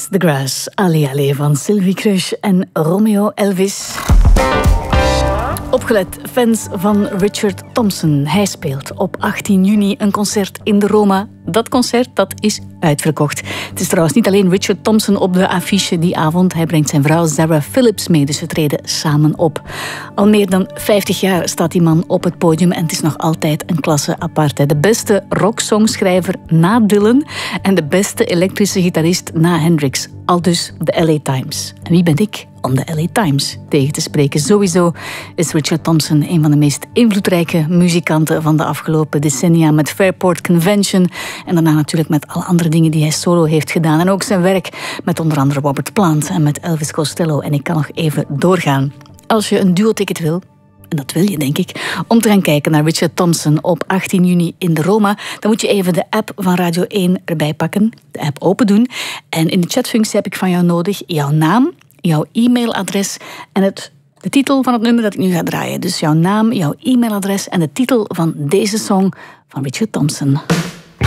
The Grass, Allee Allee van Sylvie Crush en Romeo Elvis. Opgelet, fans van Richard Thompson. Hij speelt op 18 juni een concert in de Roma. Dat concert dat is uitverkocht. Het is trouwens niet alleen Richard Thompson op de affiche die avond. Hij brengt zijn vrouw Zara Phillips mee, dus ze treden samen op. Al meer dan 50 jaar staat die man op het podium en het is nog altijd een klasse apart. De beste rocksongschrijver na Dylan en de beste elektrische gitarist na Hendrix. Aldus de LA Times. En wie ben ik om de LA Times tegen te spreken? Sowieso is Richard Thompson een van de meest invloedrijke muzikanten van de afgelopen decennia met Fairport Convention en daarna natuurlijk met alle andere dingen die hij solo heeft gedaan. En ook zijn werk met onder andere Robert Plant en met Elvis Costello. En ik kan nog even doorgaan. Als je een duo-ticket wil, en dat wil je denk ik, om te gaan kijken naar Richard Thompson op 18 juni in de Roma, dan moet je even de app van Radio 1 erbij pakken, de app open doen. En in de chatfunctie heb ik van jou nodig jouw naam, jouw e-mailadres en de titel van het nummer dat ik nu ga draaien. Dus jouw naam, jouw e-mailadres en de titel van deze song van Richard Thompson.